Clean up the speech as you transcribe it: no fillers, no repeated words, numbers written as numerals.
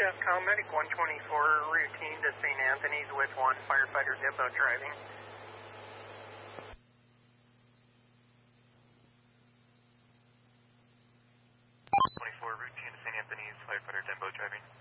Medic 124 routine to St. Anthony's with 1 firefighter depot driving. 24 routine to St. Anthony's, firefighter depot driving.